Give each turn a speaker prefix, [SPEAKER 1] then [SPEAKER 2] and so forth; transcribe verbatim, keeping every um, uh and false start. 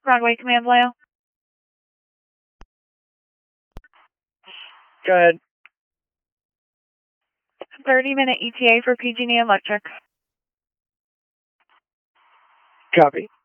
[SPEAKER 1] Broadway Command Leo.
[SPEAKER 2] Go ahead.
[SPEAKER 1] thirty minute E T A for P G and E Electric.
[SPEAKER 2] Copy.